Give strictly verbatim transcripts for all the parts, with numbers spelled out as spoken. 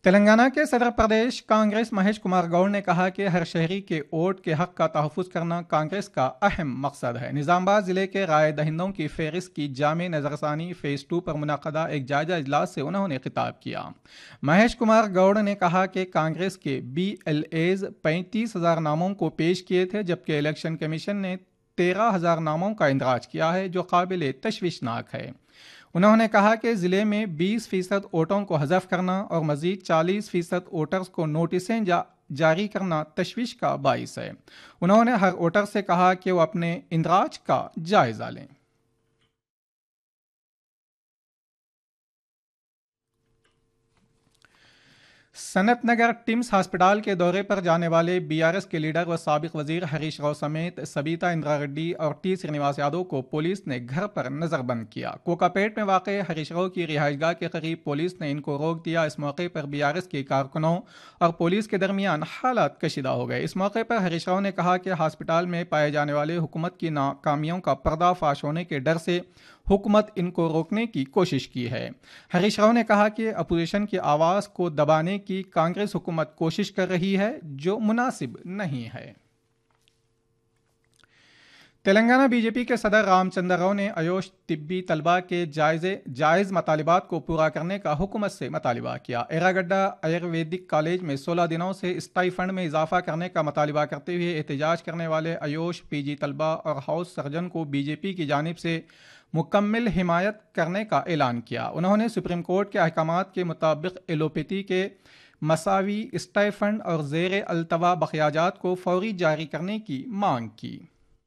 تلنگانہ کے صدر پردیش کانگریس مہیش کمار گوڑ نے کہا کہ ہر شہری کے ووٹ کے حق کا تحفظ کرنا کانگریس کا اہم مقصد ہے۔ نظام آباد ضلع کے رائے دہندوں کی فہرست کی جامع نظر ثانی فیز ٹو پر منعقدہ ایک جائزہ اجلاس سے انہوں نے خطاب کیا۔ مہیش کمار گوڑ نے کہا کہ کانگریس کے بی ایل ایز پینتیس ہزار ناموں کو پیش کیے تھے، جبکہ الیکشن کمیشن نے تیرہ ہزار ناموں کا اندراج کیا ہے، جو قابل تشویشناک ہے۔ انہوں نے کہا کہ ضلع میں بیس فیصد ووٹوں کو حذف کرنا اور مزید چالیس فیصد ووٹرز کو نوٹسیں جا جاری کرنا تشویش کا باعث ہے۔ انہوں نے ہر ووٹر سے کہا کہ وہ اپنے اندراج کا جائزہ لیں۔ سنت نگر ٹمز ہسپتال کے دورے پر جانے والے بی آر ایس کے لیڈر و سابق وزیر ہریش راؤ سمیت سبیتا اندرا ریڈی اور ٹی سرینواس یادو کو پولیس نے گھر پر نظر بند کیا۔ کوکاپیٹ میں واقع ہریش راؤ کی رہائش گاہ کے قریب پولیس نے ان کو روک دیا۔ اس موقع پر بی آر ایس کے کارکنوں اور پولیس کے درمیان حالات کشیدہ ہو گئے۔ اس موقع پر ہریش راؤ نے کہا کہ ہسپتال میں پائے جانے والے حکومت کی ناکامیوں کا پردہ فاش ہونے کے ڈر سے حکومت ان کو روکنے کی کوشش کی ہے۔ ہریش راؤ نے کہا کہ اپوزیشن کی آواز کو دبانے کی کانگریس حکومت کوشش کر رہی ہے، جو مناسب نہیں ہے۔ تلنگانہ بی جے پی کے صدر رام چندر راؤ نے آیوش طبی طلبہ کے جائزے جائز مطالبات کو پورا کرنے کا حکومت سے مطالبہ کیا۔ ایراگڈا آیورویدک کالج میں سولہ دنوں سے اسٹائی فنڈ میں اضافہ کرنے کا مطالبہ کرتے ہوئے احتجاج کرنے والے آیوش پی جی طلبہ اور ہاؤس سرجن کو بی جے پی کی جانب سے مکمل حمایت کرنے کا اعلان کیا۔ انہوں نے سپریم کورٹ کے احکامات کے مطابق ایلوپیتھی کے مساوی اسٹائی فنڈ اور زیر التوا بخیاجات کو فوری جاری کرنے کی مانگ کی۔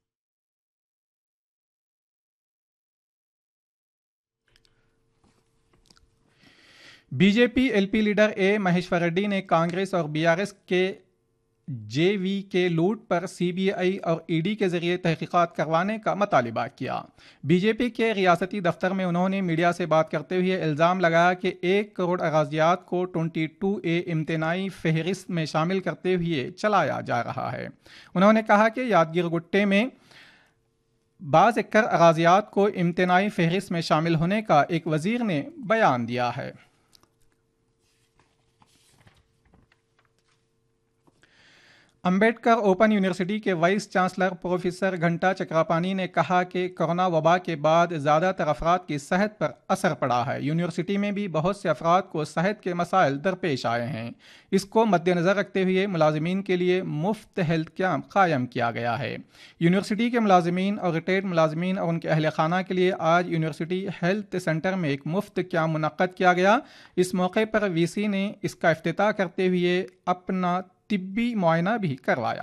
B J P L P leader a Maheshwar ready نے کانگریس اور بی آر ایس کے جے وی کے لوٹ پر سی بی آئی اور ای ڈی کے ذریعے تحقیقات کروانے کا مطالبہ کیا۔ بی جے پی کے ریاستی دفتر میں انہوں نے میڈیا سے بات کرتے ہوئے الزام لگایا کہ ایک کروڑ اراضیات کو بائیس اے امتناعی فہرست میں شامل کرتے ہوئے چلایا جا رہا ہے۔ انہوں نے کہا کہ یادگیر گٹے میں بعض ایکڑ اراضیات کو امتناعی فہرست میں شامل ہونے کا ایک وزیر نے بیان دیا ہے۔ امبیڈکر اوپن یونیورسٹی کے وائس چانسلر پروفیسر گھنٹا چکراپانی نے کہا کہ کورونا وبا کے بعد زیادہ تر افراد کی صحت پر اثر پڑا ہے۔ یونیورسٹی میں بھی بہت سے افراد کو صحت کے مسائل درپیش آئے ہیں۔ اس کو مد نظر رکھتے ہوئے ملازمین کے لیے مفت ہیلتھ کیمپ قائم کیا گیا ہے۔ یونیورسٹی کے ملازمین اور ریٹائرڈ ملازمین اور ان کے اہل خانہ کے لیے آج یونیورسٹی ہیلتھ سینٹر میں ایک مفت کیمپ منعقد کیا گیا۔ اس موقع پر وی سی نے اس کا افتتاح کرتے ہوئے اپنا طبی معائنہ بھی کروایا۔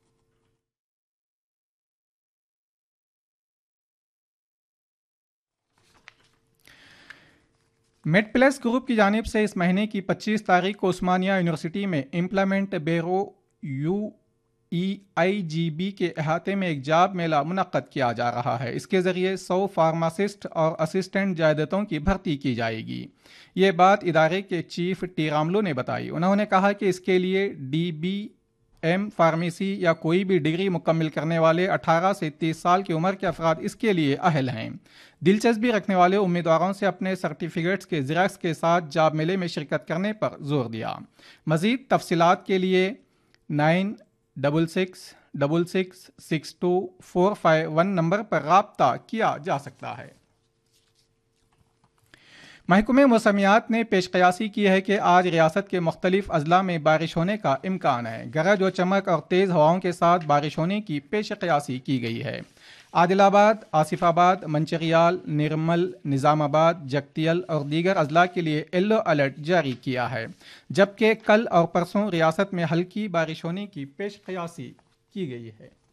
میڈ پلس گروپ کی جانب سے اس مہینے کی پچیس تاریخ کو عثمانیہ یونیورسٹی میں امپلائمنٹ بیورو یو ای آئی جی بی کے احاطے میں ایک جاب میلہ منعقد کیا جا رہا ہے۔ اس کے ذریعے سو فارماسسٹ اور اسسٹنٹ جائدتوں کی بھرتی کی جائے گی۔ یہ بات ادارے کے چیف ٹی راملو نے بتائی۔ انہوں نے کہا کہ اس کے لیے ڈی بی ایم فارمیسی یا کوئی بھی ڈگری مکمل کرنے والے اٹھارہ سے تیس سال کی عمر کے افراد اس کے لیے اہل ہیں۔ دلچسپی رکھنے والے امیدواروں سے اپنے سرٹیفکیٹس کے زیراکس کے ساتھ جاب میلے میں شرکت کرنے پر زور دیا۔ مزید تفصیلات کے لیے nine double six double six six to four five one number پر رابطہ کیا جا سکتا ہے۔ محکمہ موسمیات نے پیش قیاسی کی ہے کہ آج ریاست کے مختلف اضلاع میں بارش ہونے کا امکان ہے۔ گرج و چمک اور تیز ہواؤں کے ساتھ بارش ہونے کی پیش قیاسی کی گئی ہے۔ عادل آباد، آصف آباد، منچریال، نرمل، نظام آباد، جگتیال اور دیگر اضلاع کے لیے یلو الرٹ جاری کیا ہے، جبکہ کل اور پرسوں ریاست میں ہلکی بارش ہونے کی پیش قیاسی کی گئی ہے۔